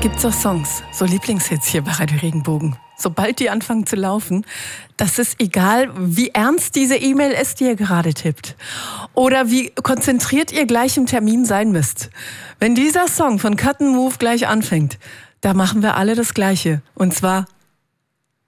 gibt so Songs, so Lieblingshits hier bei Radio Regenbogen. Sobald die anfangen zu laufen, das ist egal, wie ernst diese E-Mail ist, die ihr gerade tippt. Oder wie konzentriert ihr gleich im Termin sein müsst. Wenn dieser Song von Cut & Move gleich anfängt, da machen wir alle das Gleiche. Und zwar